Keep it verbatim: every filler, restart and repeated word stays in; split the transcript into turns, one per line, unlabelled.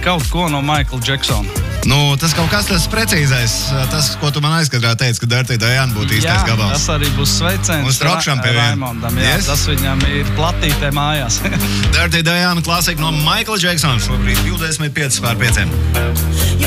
kaut ko no Michaela Jacksona.
Nu, tas kaut kas tas precīzais, tas, ko tu man aizkadrā teici, ka Dirty Diana būtu īstais gabals.
Jā, tas arī būs sveiciens.
Uz trokšam pie viena.
Raimondam, jā, yes. Tas viņam ir platītē mājās.
Dirty Diana klasika no Michaela Jacksona, šobrīd divdesmit pieci pār pieciem.